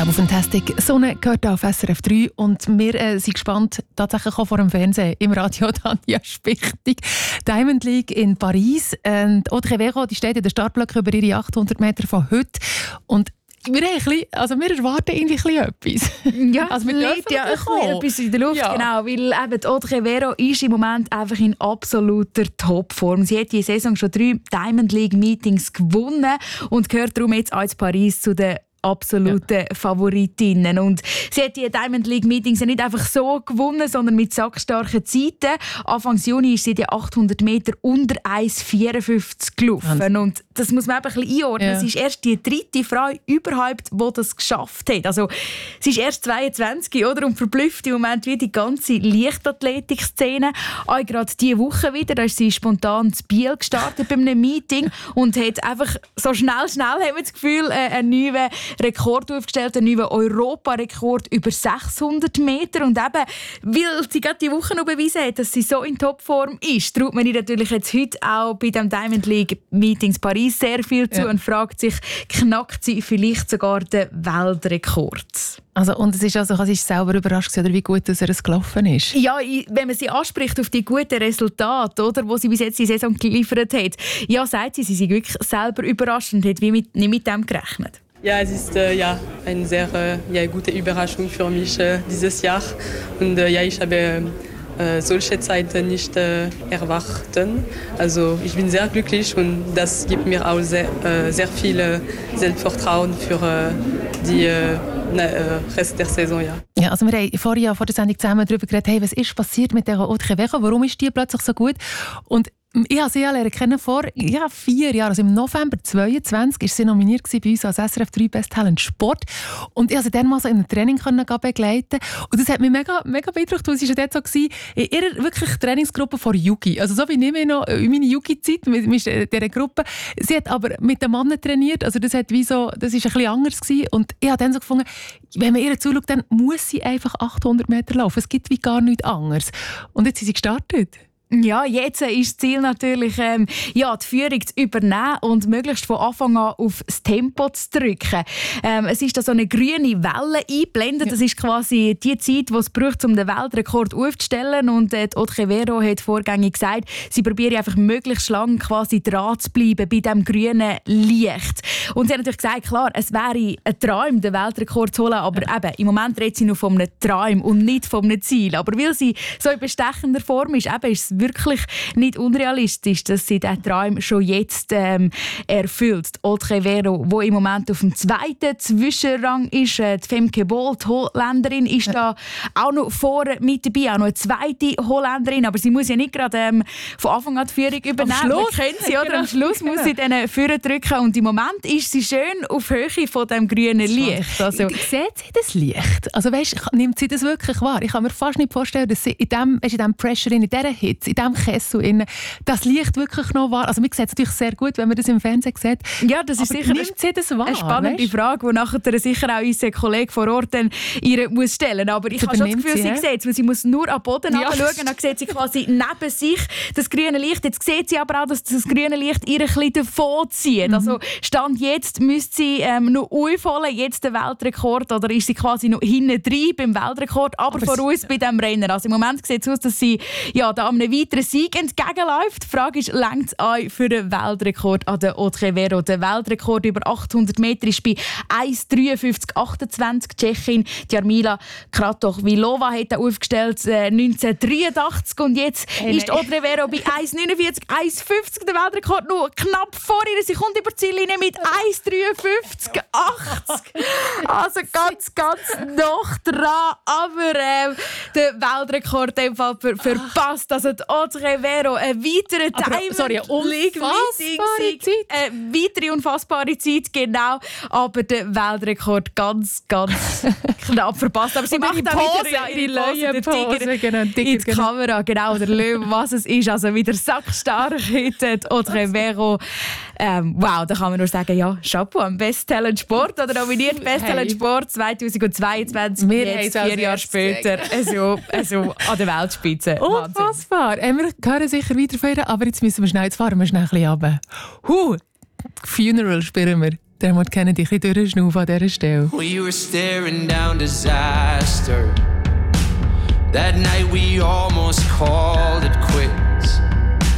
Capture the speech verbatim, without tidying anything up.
Double Fantastic. Sonne gehört auf S R F drei und wir äh, sind gespannt, tatsächlich auch vor dem Fernsehen, im Radio Tanja Spichtig. Diamond League in Paris. Und Audrey Vero, die steht in der Startblöcke über ihre achthundert Meter von heute. Und wir, haben ein bisschen, also wir erwarten irgendwie etwas. Ja, also wir liegt ja etwas in der Luft, ja. Genau, weil eben Audrey Vero ist im Moment einfach in absoluter Topform. Sie hat die Saison schon drei Diamond League Meetings gewonnen und gehört darum jetzt als Paris zu den absolute ja. Favoritinnen. Und sie hat die Diamond League Meetings ja nicht einfach so gewonnen, sondern mit sackstarken Zeiten. Anfang Juni ist sie die achthundert Meter unter eins vierundfünfzig gelaufen. Wahnsinn. Und das muss man einfach ein bisschen einordnen. Ja. Sie ist erst die dritte Frau überhaupt, die das geschafft hat. Also, sie ist erst zweiundzwanzig, oder? Und verblüfft im Moment wie die ganze Leichtathletik-Szene. Auch gerade diese Woche wieder, da ist sie spontan zu Biel gestartet bei einem Meeting und hat einfach so schnell, schnell, haben wir das Gefühl, einen neuen Rekord aufgestellt, einen neuen Europarekord über sechshundert Meter. Und eben, weil sie gerade die Woche noch bewiesen hat, dass sie so in Topform ist, traut man ihr natürlich jetzt heute auch bei dem Diamond League Meetings Paris sehr viel zu ja. und fragt sich, knackt sie vielleicht sogar den Weltrekord? Also, und es ist also, sie ist selber überrascht, oder wie gut dass er es gelaufen ist. Ja, wenn man sie anspricht auf die guten Resultate, oder, die sie bis jetzt die Saison geliefert hat, ja, sagt sie, sie ist wirklich selber überrascht und hat wie mit, nicht mit dem gerechnet. Ja, es ist äh, ja, eine sehr äh, ja, gute Überraschung für mich äh, dieses Jahr. Und äh, ja, ich habe äh, solche Zeiten nicht äh, erwartet. Also ich bin sehr glücklich und das gibt mir auch sehr, äh, sehr viel äh, Selbstvertrauen für äh, die äh, Rest der Saison. Ja. Ja, also wir haben vorher vor der Sendung zusammen darüber geredet, hey, was ist passiert mit der Audrey Vero? Warum ist die plötzlich so gut? Und ich habe sie ja kennen vor ja, vier Jahren. Also im November zweitausendzweiundzwanzig war sie nominiert bei uns als S R F drei Best Talent Sport. Und ich konnte sie dann mal so in einem Training begleiten. Und das hat mich mega, mega beeindruckt, weil sie war dort so gewesen, in ihrer wirklich Trainingsgruppe vor Yugi. Also so wie ich mich noch in meiner Yugi-Zeit mit, mit dieser Gruppe. Sie hat aber mit den Männern trainiert. Also das hat wie so, das war ein bisschen anders gewesen. Und ich habe dann so gefunden, wenn man ihr zuschaut, dann muss sie einfach achthundert Meter laufen. Es gibt wie gar nichts anderes. Und jetzt sind sie gestartet. Ja, jetzt ist das Ziel natürlich, ähm, ja, die Führung zu übernehmen und möglichst von Anfang an auf das Tempo zu drücken. Ähm, es ist da so eine grüne Welle eingeblendet. Ja. Das ist quasi die Zeit, die es braucht, um den Weltrekord aufzustellen. Und äh, Audrey Vero hat vorgängig gesagt, sie probiert einfach möglichst lange quasi dran zu bleiben bei diesem grünen Licht. Und sie hat natürlich gesagt, klar, es wäre ein Traum, den Weltrekord zu holen, aber ja. eben, im Moment redet sie nur von einem Traum und nicht von einem Ziel. Aber weil sie so in bestechender Form ist, eben, ist es wirklich nicht unrealistisch, dass sie diesen Traum schon jetzt ähm, erfüllt. Die Audrey Vero, die im Moment auf dem zweiten Zwischenrang ist, äh, die Femke Bol, die Holländerin, ist da auch noch vorne mit dabei, auch noch eine zweite Holländerin, aber sie muss ja nicht gerade ähm, von Anfang an die Führung übernehmen. Am Schluss, man kennt sie, oder? Genau. Am Schluss muss sie dann Führer drücken und im Moment ist sie schön auf Höhe von dem grünen Licht. Also, sieht sie das Licht? Also weißt, nimmt sie das wirklich wahr? Ich kann mir fast nicht vorstellen, dass sie in diesem in dem Pressure, in dieser Hitze, in diesem Kessel innen, das Licht wirklich noch wahr. Also man sieht es natürlich sehr gut, wenn man das im Fernsehen sieht. Ja, das ist aber sicher nimmt sie das wahr, eine spannende weißt? Frage, die nachher sicher auch unser Kollege vor Ort dann ihr muss stellen. Aber ich habe schon das Gefühl, sie, sie sieht es, weil sie muss nur am Boden ja. schauen, dann sieht sie quasi neben sich das grüne Licht. Jetzt sieht sie aber auch, dass das grüne Licht ihr ein bisschen davon zieht. Mhm. Also Stand jetzt müsste sie ähm, noch aufholen, jetzt den Weltrekord, oder ist sie quasi noch hinten drin beim Weltrekord, aber, aber vor uns bei diesem Rennen. Also im Moment sieht es aus, dass sie ja, da einem weiteren Sieg entgegenläuft. Die Frage ist, reicht es auch für den Weltrekord an der Audrey Vero? Der Weltrekord über achthundert Meter ist bei eins dreiundfünfzig achtundzwanzig. Tschechin Jarmila Kratochvilova hat er aufgestellt äh, neunzehnhundertdreiundachtzig und jetzt hey, ist Audrey Vero bei eins neunundvierzig eins fünfzig. Der Weltrekord nur knapp vor ihr. Sie kommt über die Ziellinie mit eins dreiundfünfzig achtzig. Also ganz, ganz noch dran. Aber äh, der Weltrekord in dem Fall ver- verpasst. Also die Audrey Vero, ein weiterer Diamond League Meeting, eine weitere unfassbare Zeit, genau. Aber der Weltrekord ganz, ganz knapp verpasst. Aber sie macht auch Pose, wieder ihre Löwenpose genau, in die genau. Kamera, genau, der Löwe, was es ist. Also wieder sackstark heute, Audrey Vero. Ähm, wow, da kann man nur sagen, ja, Chapeau, am Best Talent Sport oder nominiert Best hey. Talent Sport zweitausendzweiundzwanzig, wir jetzt vier Jahre später, also, also an der Weltspitze. Unfassbar. Äh, wir hören sicher weiter von ihr, aber jetzt müssen wir schnell, jetzt fahren wir schnell ein bisschen runter. Huh, Funeral spielen wir. Der muss Kennedy ein bisschen durchschnaufen an dieser Stelle. We were staring down disaster. That night we almost